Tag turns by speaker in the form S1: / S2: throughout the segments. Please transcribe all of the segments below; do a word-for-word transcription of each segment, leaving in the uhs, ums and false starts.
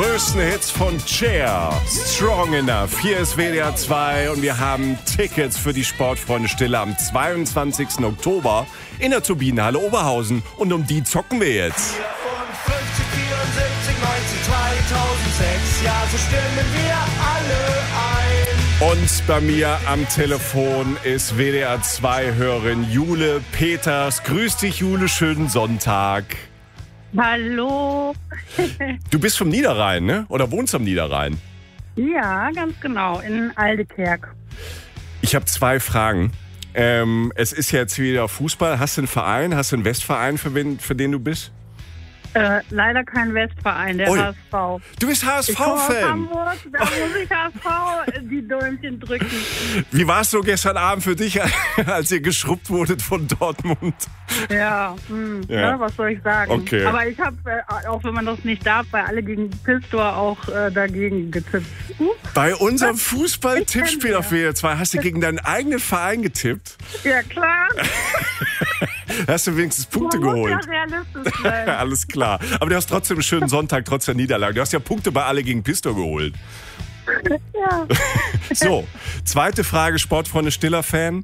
S1: größten Hits von Cher. Strong Enough. Hier ist W D R zwei und wir haben Tickets für die Sportfreunde Stille am zweiundzwanzigsten Oktober in der Turbinenhalle Oberhausen. Und um die zocken wir jetzt.
S2: vierundfünfzig, vierundsiebzig, neunzig, zweitausendsechs, ja, so stimmen wir alle ein.
S1: Und bei mir am Telefon ist W D R zwei-Hörerin Jule Peters. Grüß dich, Jule, schönen Sonntag.
S3: Hallo.
S1: Du bist vom Niederrhein, ne? Oder wohnst am Niederrhein?
S3: Ja, ganz genau, in Aldekerk.
S1: Ich habe zwei Fragen. Ähm, es ist jetzt wieder Fußball. Hast du einen Verein? Hast du einen Westverein, für, wen, für den du bist?
S3: Äh, leider kein Westverein, der
S1: Ui.
S3: H S V.
S1: Du bist H S
S3: Ich komme aus
S1: V-Fan.
S3: Hamburg, da muss ich H S V die Däumchen drücken.
S1: Wie war es so gestern Abend für dich, als ihr geschrubbt wurdet von Dortmund?
S3: Ja, hm,
S1: Ja.
S3: Ne, was soll ich sagen?
S1: Okay.
S3: Aber ich habe, äh, auch wenn man das nicht darf, bei alle gegen Pistor auch äh, dagegen getippt. Uh,
S1: Bei unserem
S3: Ich
S1: Fußball-Tippspiel
S3: kenn's
S1: auf W D R zwei hast du gegen deinen eigenen Verein getippt.
S3: ja, klar.
S1: Hast du wenigstens Punkte
S3: Man muss
S1: geholt.
S3: ja realistisch sein.
S1: Alles klar. Aber du hast trotzdem einen schönen Sonntag, trotz der Niederlage. Du hast ja Punkte bei alle gegen Pistor geholt.
S3: Ja.
S1: So, zweite Frage, Sportfreunde Stiller-Fan.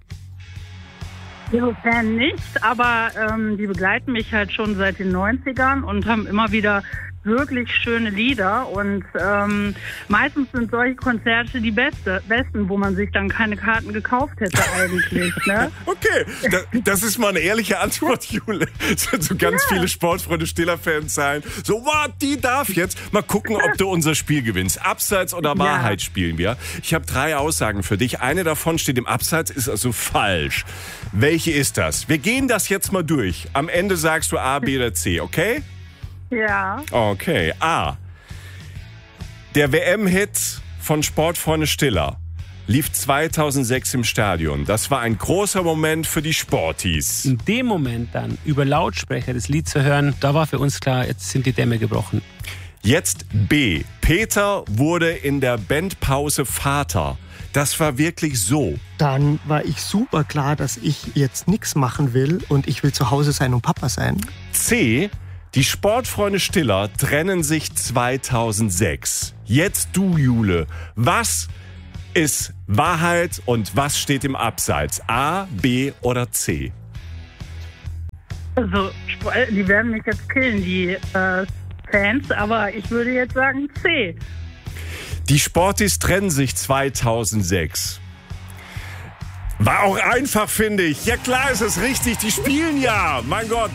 S3: Insofern nicht, aber ähm, die begleiten mich halt schon seit den neunzigern und haben immer wieder wirklich schöne Lieder und ähm, meistens sind solche Konzerte die beste, besten, wo man sich dann keine Karten gekauft hätte eigentlich. Ne?
S1: Okay, da, das ist mal eine ehrliche Antwort, Jule. Es werden so ganz
S3: Ja.
S1: viele Sportfreunde Stiller-Fans sein. So, what, die darf jetzt. Mal gucken, ob du unser Spiel gewinnst. Abseits oder Wahrheit spielen wir. Ich habe drei Aussagen für dich. Eine davon steht im Abseits, ist also falsch. Welche ist das? Wir gehen das jetzt mal durch. Am Ende sagst du A, B oder C, okay?
S3: Ja.
S1: Okay. A. Der W M-Hit von Sportfreunde Stiller lief zweitausendsechs im Stadion. Das war ein großer Moment für die Sporties.
S4: In dem Moment dann über Lautsprecher das Lied zu hören, da war für uns klar, jetzt sind die Dämme gebrochen.
S1: Jetzt B. Peter wurde in der Bandpause Vater. Das war wirklich so.
S5: Dann war ich super klar, dass ich jetzt nichts machen will und ich will zu Hause sein und Papa sein.
S1: C. Die Sportfreunde Stiller trennen sich zweitausendsechs. Jetzt du, Jule. Was ist Wahrheit und was steht im Abseits? A, B oder C?
S3: Also, Sp- äh, die werden mich jetzt killen, die äh, Fans, aber ich würde jetzt sagen C.
S1: Die Sporties trennen sich zweitausendsechs. War auch einfach, finde ich. Ja klar ist es richtig, die spielen ja. Mein Gott.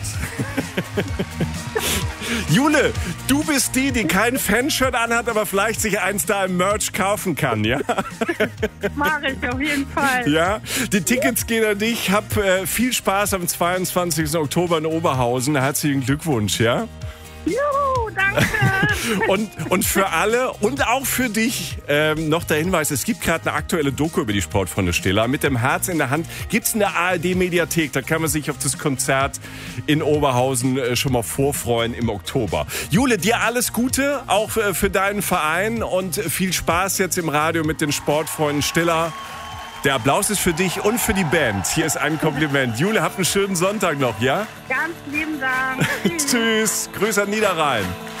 S1: Jule, du bist die, die kein Fanshirt anhat, aber vielleicht sich eins da im Merch kaufen kann, ja?
S3: Mache ich auf jeden Fall.
S1: Ja, die Tickets gehen an dich. Hab äh, viel Spaß am zweiundzwanzigsten Oktober in Oberhausen. Herzlichen Glückwunsch, ja?
S3: Juhu, danke.
S1: Und, und für alle und auch für dich ähm, noch der Hinweis, es gibt gerade eine aktuelle Doku über die Sportfreunde Stiller. Mit dem Herz in der Hand gibt's in der A R D-Mediathek. Da kann man sich auf das Konzert in Oberhausen äh, schon mal vorfreuen im Oktober. Jule, dir alles Gute, auch äh, für deinen Verein und viel Spaß jetzt im Radio mit den Sportfreunden Stiller. Der Applaus ist für dich und für die Band. Hier ist ein Kompliment. Jule, habt einen schönen Sonntag noch, ja?
S3: Ganz lieben Dank. Tschüss.
S1: Tschüss. Grüße an Niederrhein.